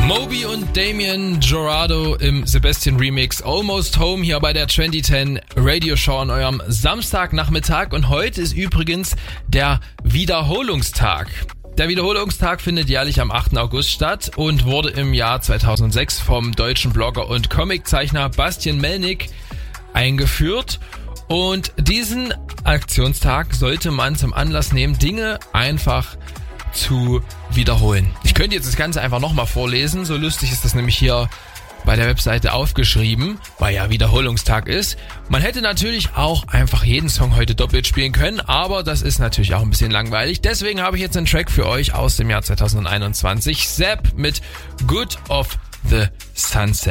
Moby und Damien Jurado im Sebastian Remix Almost Home hier bei der 2010 Radio Show an eurem Samstagnachmittag. Und heute ist übrigens der Wiederholungstag. Der Wiederholungstag findet jährlich am 8. August statt und wurde im Jahr 2006 vom deutschen Blogger und Comiczeichner Bastian Melnick eingeführt. Und diesen Aktionstag sollte man zum Anlass nehmen, Dinge einfach zu wiederholen. Ich könnte jetzt das Ganze einfach nochmal vorlesen, so lustig ist das nämlich hier bei der Webseite aufgeschrieben, weil ja Wiederholungstag ist. Man hätte natürlich auch einfach jeden Song heute doppelt spielen können, aber das ist natürlich auch ein bisschen langweilig. Deswegen habe ich jetzt einen Track für euch aus dem Jahr 2021. Zapp mit Good of the Sunset.